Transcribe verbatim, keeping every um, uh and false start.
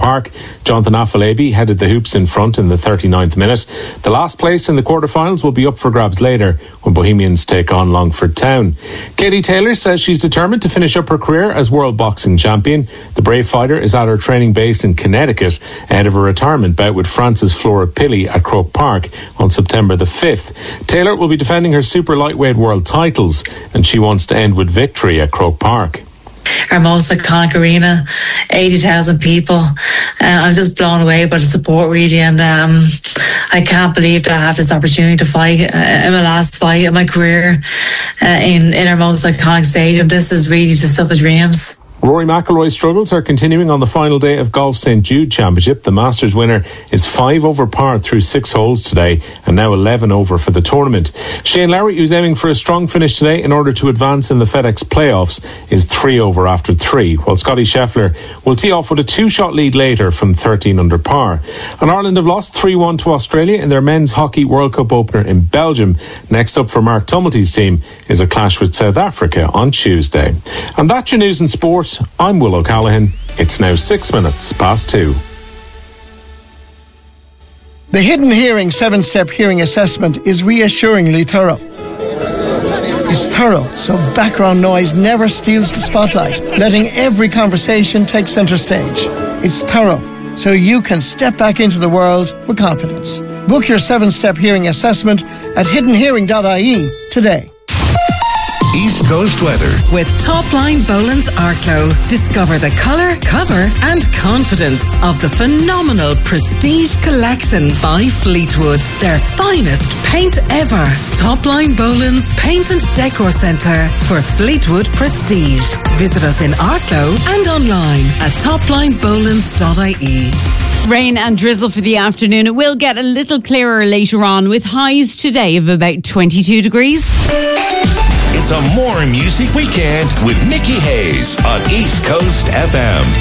Park. Jonathan Afolabi headed the hoops in front in the thirty-ninth minute. The last place in the quarterfinals will be up for grabs later when Bohemians take on Longford Town. Katie Taylor says she's determined to finish up her career as world boxing champion. The brave fighter is at her training base in Connecticut ahead of a retirement bout with Frances Flora Pilley at Croke Park on September the fifth. Taylor will be defending her super lightweight world titles, and she wants to end with victory at Croke Park. Our most iconic arena, eighty thousand people. Uh, I'm just blown away by the support, really, and um, I can't believe that I have this opportunity to fight uh, in my last fight of my career uh, in, in our most iconic stadium. This is really the stuff of dreams. Rory McIlroy's struggles are continuing on the final day of Golf Saint Jude Championship. The Masters winner is five over par through six holes today and now eleven over for the tournament. Shane Lowry, who's aiming for a strong finish today in order to advance in the FedEx playoffs, is three over after three, while Scotty Scheffler will tee off with a two-shot lead later from thirteen under par. And Ireland have lost three one to Australia in their Men's Hockey World Cup opener in Belgium. Next up for Mark Tumulty's team is a clash with South Africa on Tuesday. And that's your news and sport. I'm Will O'Callaghan. It's now six minutes past two. The Hidden Hearing seven-step hearing assessment is reassuringly thorough. It's thorough, so background noise never steals the spotlight, letting every conversation take centre stage. It's thorough, so you can step back into the world with confidence. Book your seven-step hearing assessment at hidden hearing dot I E today. East Coast weather with Topline Boland's Arklow. Discover the colour, cover and confidence of the phenomenal Prestige Collection by Fleetwood. Their finest paint ever. Topline Boland's Paint and Decor Centre for Fleetwood Prestige. Visit us in Arklow and online at topline bolands dot I E. Rain and drizzle for the afternoon. It will get a little clearer later on with highs today of about twenty-two degrees. It's a more music weekend with Nikki Hayes on East Coast F M.